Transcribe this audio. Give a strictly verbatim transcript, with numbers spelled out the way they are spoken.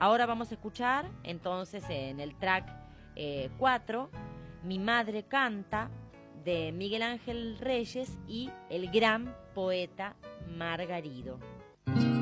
Ahora vamos a escuchar entonces en el track eh, cuatro, Mi madre canta, de Miguel Ángel Reyes y el gran poeta Margarido.